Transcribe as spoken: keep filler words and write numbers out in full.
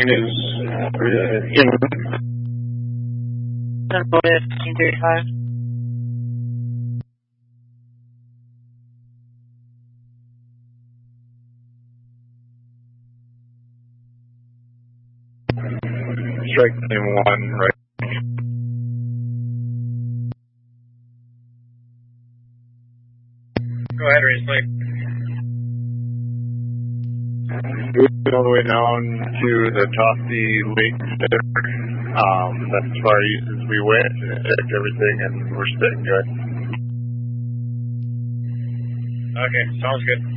is in. fifteen thirty-five. Strike name one, right. Go ahead, raise flag. Moving all the way down to the Toffee Lake there. Um, that's as far east as we went, and checked everything, and we're sitting good. Okay, sounds good.